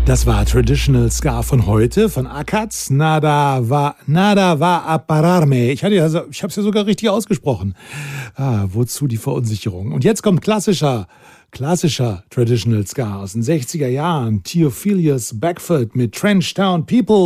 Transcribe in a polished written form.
Das war Traditional Ska von heute, von Akats. Nada va a pararme. Ich habe es ja sogar richtig ausgesprochen. Wozu die Verunsicherung? Und jetzt kommt klassischer Traditional Ska aus den 60er Jahren. Theophilus Beckford mit Trenchtown People.